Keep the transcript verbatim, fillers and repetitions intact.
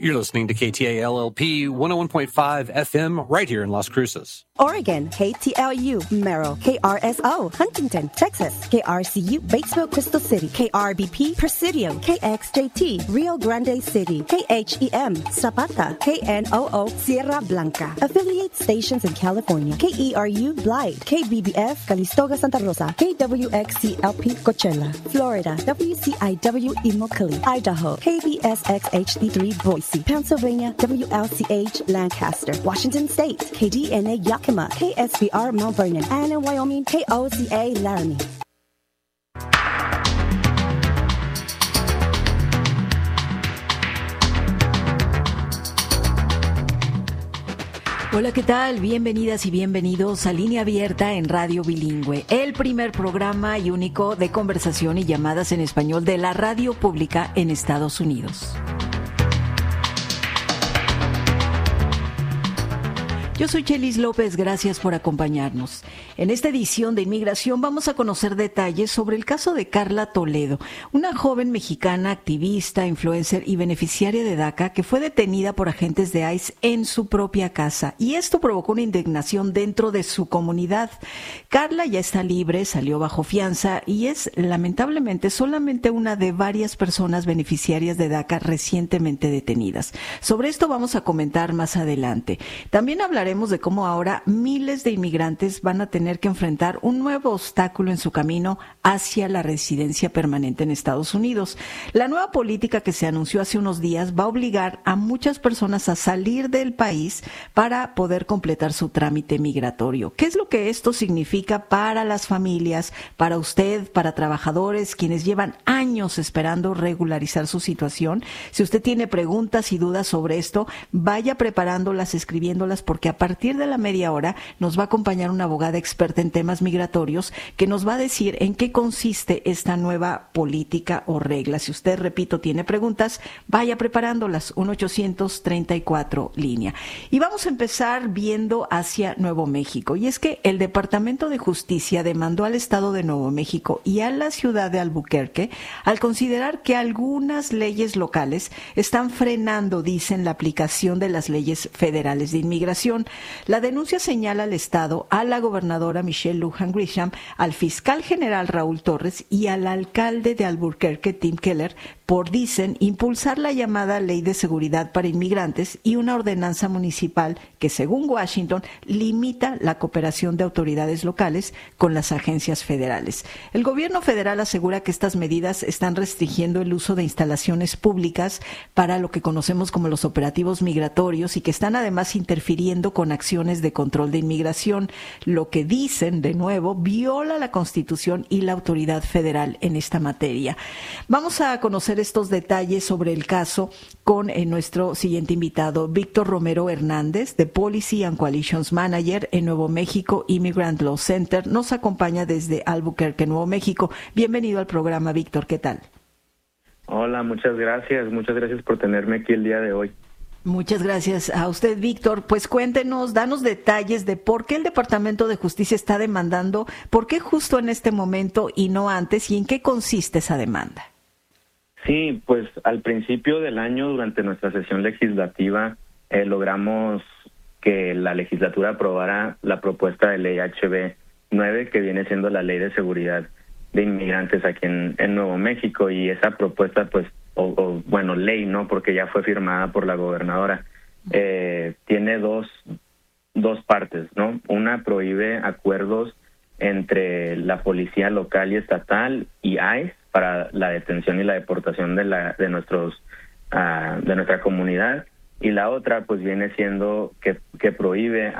You're listening to K T A L L P one oh one point five F M right here in Las Cruces. Oregon, K T L U, Merrill, K R S O, Huntington, Texas, K R C U, Batesville, Crystal City, K R B P, Presidio, K X J T, Rio Grande City, K H E M, Zapata, K N O O, Sierra Blanca. Affiliate stations in California, K E R U, Blythe, K B B F, Calistoga, Santa Rosa, K W X C L P, Coachella, Florida, W C I W, Immokalee, Idaho, K B S X H D three, Boise, Pennsylvania, W L C H, Lancaster, Washington State, K D N A, Yakima, K S B R, Mount Vernon, and in Wyoming, K O Z A, Laramie. Hola, ¿qué tal? Bienvenidas y bienvenidos a Línea Abierta en Radio Bilingüe, el primer programa y único de conversación y llamadas en español de la radio pública en Estados Unidos. Yo soy Chelis López, gracias por acompañarnos. En esta edición de Inmigración vamos a conocer detalles sobre el caso de Carla Toledo, una joven mexicana activista, influencer y beneficiaria de DACA que fue detenida por agentes de ICE en su propia casa. Y esto provocó una indignación dentro de su comunidad. Carla ya está libre, salió bajo fianza y es lamentablemente solamente una de varias personas beneficiarias de DACA recientemente detenidas. Sobre esto vamos a comentar más adelante. También hablaremos de cómo ahora miles de inmigrantes van a tener que enfrentar un nuevo obstáculo en su camino hacia la residencia permanente en Estados Unidos. La nueva política que se anunció hace unos días va a obligar a muchas personas a salir del país para poder completar su trámite migratorio. ¿Qué es lo que esto significa para las familias, para usted, para trabajadores, quienes llevan años esperando regularizar su situación? Si usted tiene preguntas y dudas sobre esto, vaya preparándolas, escribiéndolas, porque a partir de la media hora nos va a acompañar una abogada experta en temas migratorios que nos va a decir en qué consiste esta nueva política o regla. Si usted, repito, tiene preguntas, vaya preparándolas. uno ochocientos treinta y cuatro línea. Y vamos a empezar viendo hacia Nuevo México. Y es que el Departamento de Justicia demandó al Estado de Nuevo México y a la ciudad de Albuquerque al considerar que algunas leyes locales están frenando, dicen, la aplicación de las leyes federales de inmigración. La denuncia señala al Estado, a la gobernadora Michelle Lujan Grisham, al fiscal general Raúl Torres y al alcalde de Albuquerque, Tim Keller, por, dicen, impulsar la llamada Ley de Seguridad para Inmigrantes y una ordenanza municipal que, según Washington, limita la cooperación de autoridades locales con las agencias federales. El gobierno federal asegura que estas medidas están restringiendo el uso de instalaciones públicas para lo que conocemos como los operativos migratorios y que están además interfiriendo con acciones de control de inmigración, lo que dicen, de nuevo, viola la Constitución y la autoridad federal en esta materia. Vamos a conocer estos detalles sobre el caso con eh, nuestro siguiente invitado, Víctor Romero Hernández, de Policy and Coalitions Manager en Nuevo México Immigrant Law Center. Nos acompaña desde Albuquerque, Nuevo México. Bienvenido al programa, Víctor. ¿Qué tal? Hola, muchas gracias. Muchas gracias por tenerme aquí el día de hoy. Muchas gracias a usted, Víctor. Pues cuéntenos, danos detalles de por qué el Departamento de Justicia está demandando, por qué justo en este momento y no antes, y en qué consiste esa demanda. Sí, pues al principio del año, durante nuestra sesión legislativa, eh, logramos que la legislatura aprobara la propuesta de ley H B nueve, que viene siendo la Ley de Seguridad de Inmigrantes aquí en, en Nuevo México, y esa propuesta, pues, o, o bueno, ley, ¿no? Porque ya fue firmada por la gobernadora, eh, tiene dos, dos partes, ¿no? Una prohíbe acuerdos entre la policía local y estatal y ICE para la detención y la deportación de la de nuestros uh, de nuestra comunidad, y la otra pues viene siendo que, que prohíbe